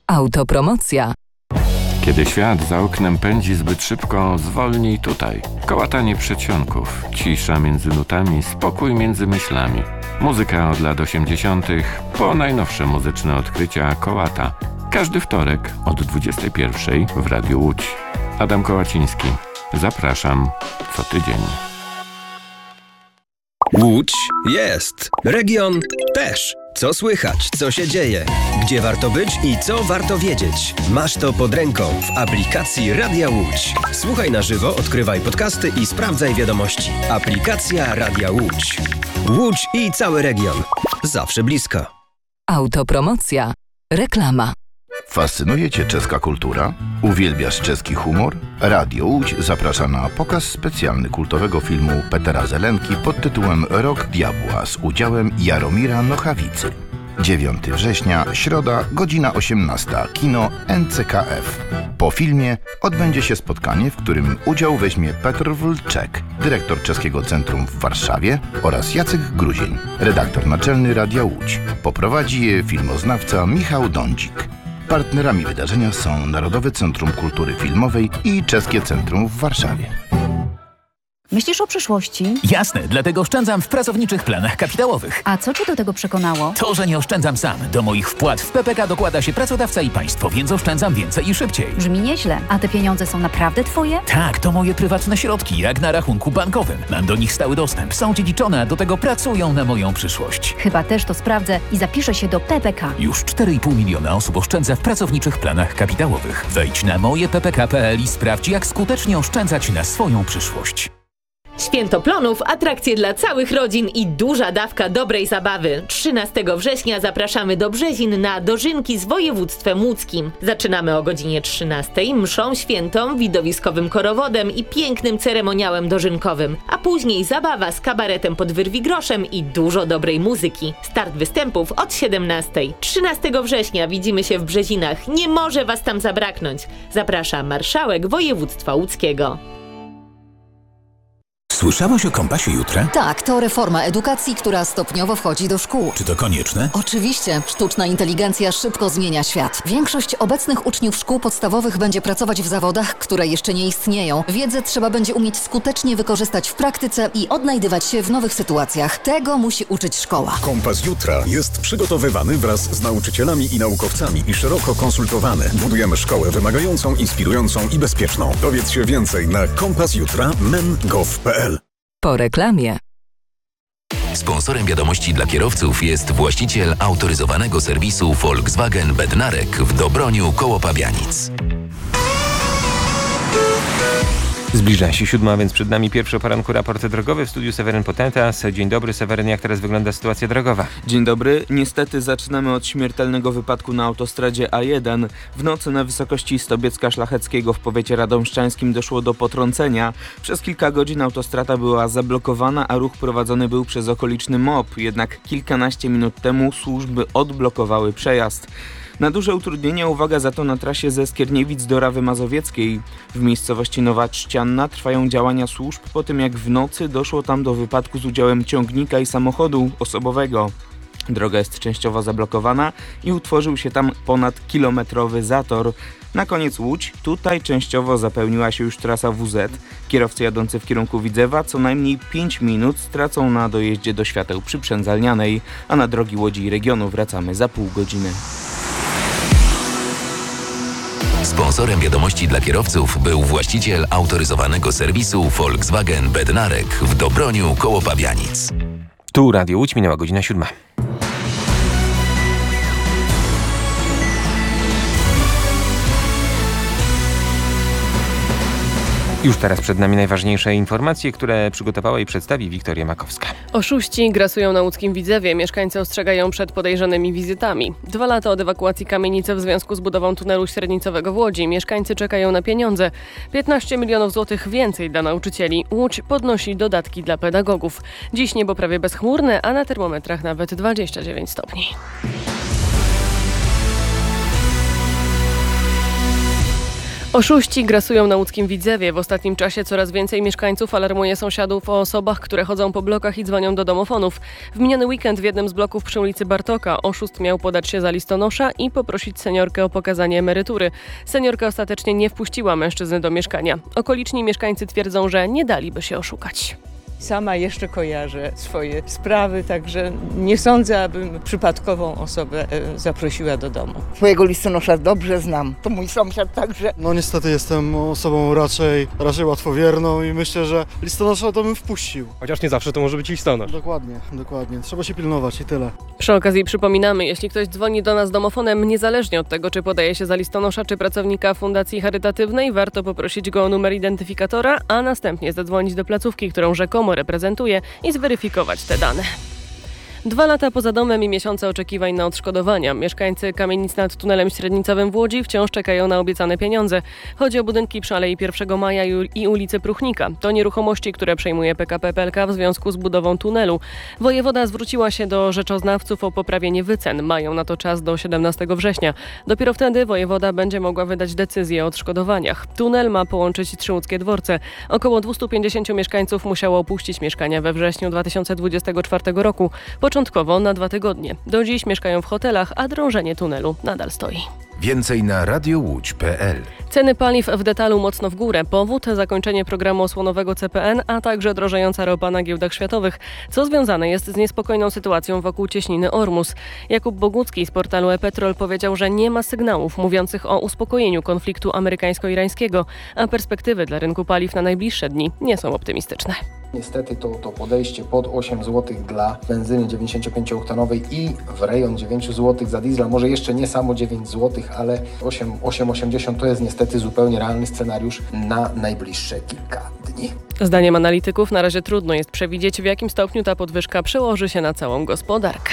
Autopromocja. Kiedy świat za oknem pędzi zbyt szybko, zwolnij tutaj. Kołatanie przedsionków, cisza między nutami, spokój między myślami. Muzyka od lat 80. po najnowsze muzyczne odkrycia Kołata. Każdy wtorek od 21 w Radiu Łódź. Adam Kołaciński. Zapraszam co tydzień. Łódź jest. Region też. Co słychać, co się dzieje, gdzie warto być i co warto wiedzieć. Masz to pod ręką w aplikacji Radia Łódź. Słuchaj na żywo, odkrywaj podcasty i sprawdzaj wiadomości. Aplikacja Radia Łódź. Łódź i cały region. Zawsze blisko. Autopromocja. Reklama. Fascynuje Cię czeska kultura? Uwielbiasz czeski humor? Radio Łódź zaprasza na pokaz specjalny kultowego filmu Petera Zelenki pod tytułem Rok Diabła z udziałem Jaromira Nochawicy. 9 września, środa, godzina 18, kino NCKF. Po filmie odbędzie się spotkanie, w którym udział weźmie Petr Wlczek, dyrektor Czeskiego Centrum w Warszawie, oraz Jacek Gruzień, redaktor naczelny Radia Łódź. Poprowadzi je filmoznawca Michał Dądzik. Partnerami wydarzenia są Narodowe Centrum Kultury Filmowej i Czeskie Centrum w Warszawie. Myślisz o przyszłości? Jasne, dlatego oszczędzam w pracowniczych planach kapitałowych. A co Cię do tego przekonało? To, że nie oszczędzam sam. Do moich wpłat w PPK dokłada się pracodawca i państwo, więc oszczędzam więcej i szybciej. Brzmi nieźle. A te pieniądze są naprawdę Twoje? Tak, to moje prywatne środki, jak na rachunku bankowym. Mam do nich stały dostęp, są dziedziczone, a do tego pracują na moją przyszłość. Chyba też to sprawdzę i zapiszę się do PPK. Już 4,5 miliona osób oszczędza w pracowniczych planach kapitałowych. Wejdź na mojeppk.pl i sprawdź, jak skutecznie oszczędzać na swoją przyszłość. Święto Plonów, atrakcje dla całych rodzin i duża dawka dobrej zabawy. 13 września zapraszamy do Brzezin na dożynki z województwem łódzkim. Zaczynamy o godzinie 13, mszą świętą, widowiskowym korowodem i pięknym ceremoniałem dożynkowym. A później zabawa z kabaretem pod Wyrwigroszem i dużo dobrej muzyki. Start występów od 17. 13 września widzimy się w Brzezinach. Nie może Was tam zabraknąć. Zaprasza marszałek województwa łódzkiego. Słyszałeś o Kompasie Jutra? Tak, to reforma edukacji, która stopniowo wchodzi do szkół. Czy to konieczne? Oczywiście, sztuczna inteligencja szybko zmienia świat. Większość obecnych uczniów szkół podstawowych będzie pracować w zawodach, które jeszcze nie istnieją. Wiedzę trzeba będzie umieć skutecznie wykorzystać w praktyce i odnajdywać się w nowych sytuacjach. Tego musi uczyć szkoła. Kompas Jutra jest przygotowywany wraz z nauczycielami i naukowcami i szeroko konsultowany. Budujemy szkołę wymagającą, inspirującą i bezpieczną. Dowiedz się więcej na kompasjutra.men.gov.pl. Po reklamie. Sponsorem wiadomości dla kierowców jest właściciel autoryzowanego serwisu Volkswagen Bednarek w Dobroniu koło Pabianic. Zbliża się 7, a więc przed nami pierwszy o poranku raport drogowy. W studiu Seweryn Potentas. Dzień dobry, Seweryn, jak teraz wygląda sytuacja drogowa? Dzień dobry. Niestety zaczynamy od śmiertelnego wypadku na autostradzie A1. W nocy na wysokości Stobiecka Szlacheckiego w powiecie radomszczańskim doszło do potrącenia. Przez kilka godzin autostrada była zablokowana, a ruch prowadzony był przez okoliczny MOP. Jednak kilkanaście minut temu służby odblokowały przejazd. Na duże utrudnienia uwaga za to na trasie ze Skierniewic do Rawy Mazowieckiej. W miejscowości Nowa Trzcianna trwają działania służb po tym, jak w nocy doszło tam do wypadku z udziałem ciągnika i samochodu osobowego. Droga jest częściowo zablokowana i utworzył się tam ponadkilometrowy zator. Na koniec Łódź. Tutaj częściowo zapełniła się już trasa WZ. Kierowcy jadący w kierunku Widzewa co najmniej 5 minut stracą na dojeździe do świateł przy Przędzalnianej, a na drogi Łodzi i regionu wracamy za pół godziny. Sponsorem wiadomości dla kierowców był właściciel autoryzowanego serwisu Volkswagen Bednarek w Dobroniu koło Pabianic. Tu Radio Łódź, minęła godzina 7. Już teraz przed nami najważniejsze informacje, które przygotowała i przedstawi Wiktoria Makowska. Oszuści grasują na łódzkim Widzewie. Mieszkańcy ostrzegają przed podejrzanymi wizytami. 2 lata od ewakuacji kamienicy w związku z budową tunelu średnicowego w Łodzi. Mieszkańcy czekają na pieniądze. 15 milionów złotych więcej dla nauczycieli. Łódź podnosi dodatki dla pedagogów. Dziś niebo prawie bezchmurne, a na termometrach nawet 29 stopni. Oszuści grasują na łódzkim Widzewie. W ostatnim czasie coraz więcej mieszkańców alarmuje sąsiadów o osobach, które chodzą po blokach i dzwonią do domofonów. W miniony weekend w jednym z bloków przy ulicy Bartoka oszust miał podać się za listonosza i poprosić seniorkę o pokazanie emerytury. Seniorka ostatecznie nie wpuściła mężczyzny do mieszkania. Okoliczni mieszkańcy twierdzą, że nie daliby się oszukać. Sama jeszcze kojarzę swoje sprawy, także nie sądzę, abym przypadkową osobę zaprosiła do domu. Swojego listonosza dobrze znam, to mój sąsiad także. No niestety jestem osobą raczej łatwowierną i myślę, że listonosza to bym wpuścił. Chociaż nie zawsze to może być listonosz. Dokładnie. Trzeba się pilnować i tyle. Przy okazji przypominamy, jeśli ktoś dzwoni do nas domofonem, niezależnie od tego, czy podaje się za listonosza, czy pracownika fundacji charytatywnej, warto poprosić go o numer identyfikatora, a następnie zadzwonić do placówki, którą rzekomo reprezentuje i zweryfikować te dane. 2 lata poza domem i miesiące oczekiwań na odszkodowania. Mieszkańcy kamienic nad tunelem średnicowym w Łodzi wciąż czekają na obiecane pieniądze. Chodzi o budynki przy Alei 1 Maja i ulicy Pruchnika. To nieruchomości, które przejmuje PKP PLK w związku z budową tunelu. Wojewoda zwróciła się do rzeczoznawców o poprawienie wycen. Mają na to czas do 17 września. Dopiero wtedy wojewoda będzie mogła wydać decyzję o odszkodowaniach. Tunel ma połączyć 3 łódzkie dworce. Około 250 mieszkańców musiało opuścić mieszkania we wrześniu 2024 roku. Początkowo na 2 tygodnie. Do dziś mieszkają w hotelach, a drążenie tunelu nadal stoi. Więcej na radiołódź.pl. Ceny paliw w detalu mocno w górę. Powód zakończenie programu osłonowego CPN, a także drożejąca ropa na giełdach światowych, co związane jest z niespokojną sytuacją wokół cieśniny Ormus. Jakub Bogucki z portalu e-Petrol powiedział, że nie ma sygnałów mówiących o uspokojeniu konfliktu amerykańsko-irańskiego, a perspektywy dla rynku paliw na najbliższe dni nie są optymistyczne. Niestety to podejście pod 8 zł dla benzyny 95-oktanowej i w rejon 9 zł za diesla, może jeszcze nie samo 9 zł, ale 8,80 to jest niestety zupełnie realny scenariusz na najbliższe kilka dni. Zdaniem analityków na razie trudno jest przewidzieć, w jakim stopniu ta podwyżka przełoży się na całą gospodarkę.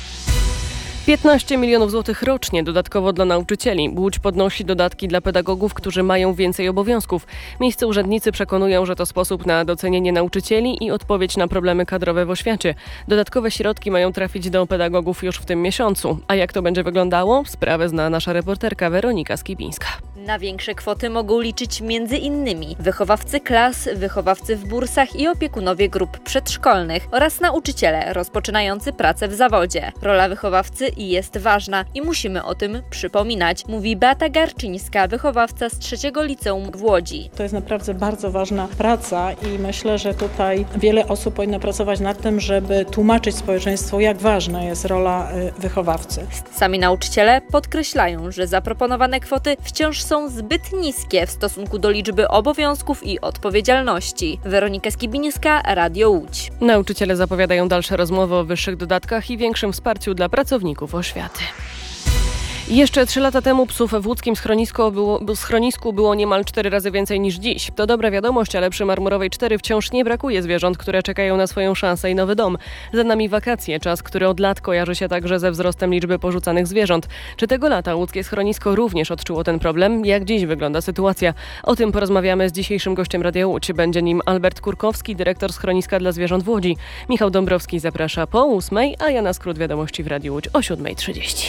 15 milionów złotych rocznie dodatkowo dla nauczycieli. Łódź podnosi dodatki dla pedagogów, którzy mają więcej obowiązków. Miejscy urzędnicy przekonują, że to sposób na docenienie nauczycieli i odpowiedź na problemy kadrowe w oświacie. Dodatkowe środki mają trafić do pedagogów już w tym miesiącu. A jak to będzie wyglądało? Sprawę zna nasza reporterka Weronika Skibińska. Na większe kwoty mogą liczyć m.in. wychowawcy klas, wychowawcy w bursach i opiekunowie grup przedszkolnych oraz nauczyciele rozpoczynający pracę w zawodzie. Rola wychowawcy jest ważna i musimy o tym przypominać, mówi Beata Garczyńska, wychowawca z 3. liceum w Łodzi. To jest naprawdę bardzo ważna praca i myślę, że tutaj wiele osób powinno pracować nad tym, żeby tłumaczyć społeczeństwu, jak ważna jest rola wychowawcy. Sami nauczyciele podkreślają, że zaproponowane kwoty wciąż są zbyt niskie w stosunku do liczby obowiązków i odpowiedzialności. Weronika Skibińska, Radio Łódź. Nauczyciele zapowiadają dalsze rozmowy o wyższych dodatkach i większym wsparciu dla pracowników oświaty. Jeszcze 3 lata temu psów w łódzkim schronisku było niemal 4 razy więcej niż dziś. To dobra wiadomość, ale przy Marmurowej 4 wciąż nie brakuje zwierząt, które czekają na swoją szansę i nowy dom. Za nami wakacje, czas, który od lat kojarzy się także ze wzrostem liczby porzucanych zwierząt. Czy tego lata łódzkie schronisko również odczuło ten problem? Jak dziś wygląda sytuacja? O tym porozmawiamy z dzisiejszym gościem Radia Łódź. Będzie nim Albert Kurkowski, dyrektor schroniska dla zwierząt w Łodzi. Michał Dąbrowski zaprasza po 8, a ja na skrót wiadomości w Radiu Łódź o 7:30.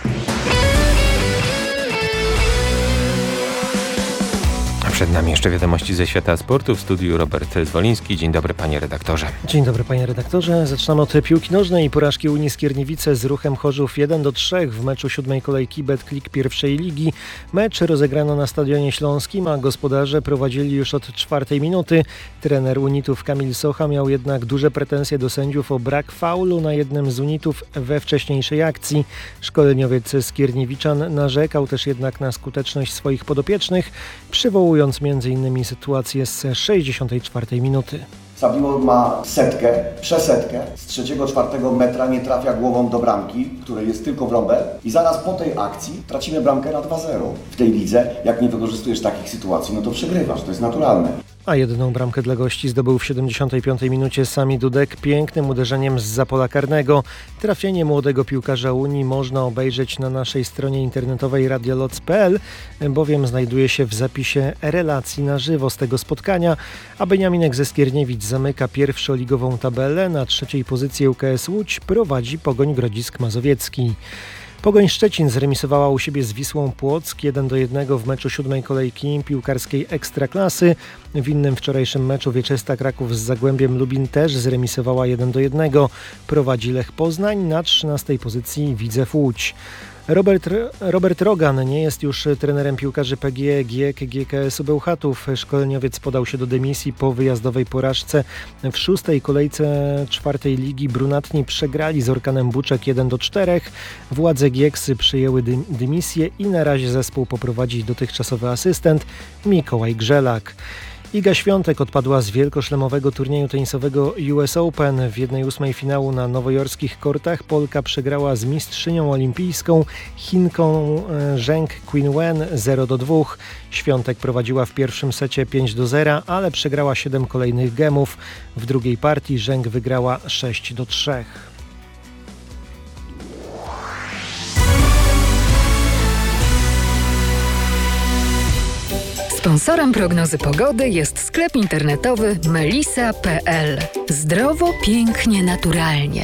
Przed nami jeszcze wiadomości ze świata sportu. W studiu Robert Zwoliński. Dzień dobry, panie redaktorze. Dzień dobry, panie redaktorze. Zaczynamy od piłki nożnej i porażki Unii Skierniewice z Ruchem Chorzów 1-3 w meczu 7. kolejki Betclic pierwszej ligi. Mecz rozegrano na Stadionie Śląskim, a gospodarze prowadzili już od 4 minuty. Trener Unitów Kamil Socha miał jednak duże pretensje do sędziów o brak faulu na jednym z Unitów we wcześniejszej akcji. Szkoleniowiec Skierniewiczan narzekał też jednak na skuteczność swoich podopiecznych, przywołując m.in. sytuację z 64 minuty. Sabimor ma przesetkę, z 3-4 metra nie trafia głową do bramki, której jest tylko w rąbę i zaraz po tej akcji tracimy bramkę na 2-0. W tej lidze, jak nie wykorzystujesz takich sytuacji, no to przegrywasz, to jest naturalne. A jedną bramkę dla gości zdobył w 75 minucie Sami Dudek pięknym uderzeniem zza pola karnego. Trafienie młodego piłkarza Unii można obejrzeć na naszej stronie internetowej radioloc.pl, bowiem znajduje się w zapisie relacji na żywo z tego spotkania, a Beniaminek ze Skierniewic zamyka pierwszoligową tabelę. Na 3. pozycji ŁKS Łódź prowadzi Pogoń Grodzisk Mazowiecki. Pogoń Szczecin zremisowała u siebie z Wisłą Płock 1-1 w meczu 7. kolejki piłkarskiej Ekstraklasy. W innym wczorajszym meczu Wieczysta Kraków z Zagłębiem Lubin też zremisowała 1-1. Prowadzi Lech Poznań, na 13. pozycji Widzew Łódź. Robert Rogan nie jest już trenerem piłkarzy PGE GiEK GKS-u Bełchatów. Szkoleniowiec podał się do dymisji po wyjazdowej porażce. W 6. kolejce 4. ligi brunatni przegrali z Orkanem Buczek 1-4. Władze GiEK-sy przyjęły dymisję i na razie zespół poprowadzi dotychczasowy asystent Mikołaj Grzelak. Iga Świątek odpadła z wielkoszlemowego turnieju tenisowego US Open. W 1/8 finału na nowojorskich kortach Polka przegrała z mistrzynią olimpijską Chinką Zheng Qinwen 0-2. Świątek prowadziła w pierwszym secie 5-0, ale przegrała 7 kolejnych gemów. W drugiej partii Zheng wygrała 6-3. Sponsorem prognozy pogody jest sklep internetowy melisa.pl. Zdrowo, pięknie, naturalnie.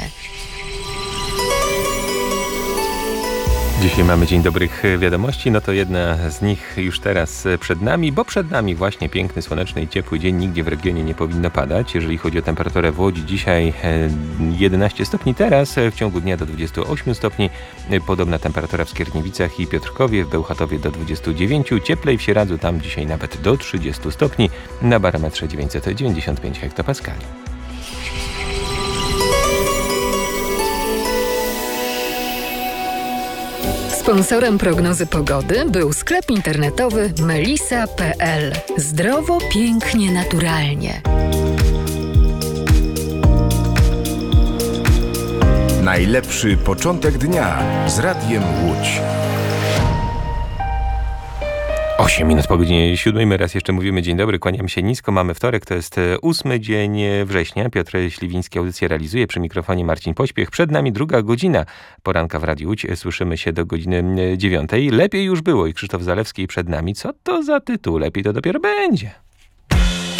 Dzisiaj mamy Dzień Dobrych Wiadomości, no to jedna z nich już teraz przed nami, bo przed nami właśnie piękny, słoneczny i ciepły dzień. Nigdzie w regionie nie powinno padać. Jeżeli chodzi o temperaturę w Łodzi, dzisiaj 11 stopni, teraz w ciągu dnia do 28 stopni. Podobna temperatura w Skierniewicach i Piotrkowie, w Bełchatowie do 29, cieplej w Sieradzu, tam dzisiaj nawet do 30 stopni, na barometrze 995 hektopaskali. Sponsorem prognozy pogody był sklep internetowy melisa.pl. Zdrowo, pięknie, naturalnie. Najlepszy początek dnia z Radiem Łódź. 8 minut po godzinie 7. My raz jeszcze mówimy dzień dobry, kłaniam się nisko. Mamy wtorek, to jest 8 dzień września. Piotr Śliwiński audycję realizuje, przy mikrofonie Marcin Pośpiech. Przed nami druga godzina poranka w Radiu Łódź. Słyszymy się do godziny 9. Lepiej już było i Krzysztof Zalewski przed nami. Co to za tytuł? Lepiej to dopiero będzie.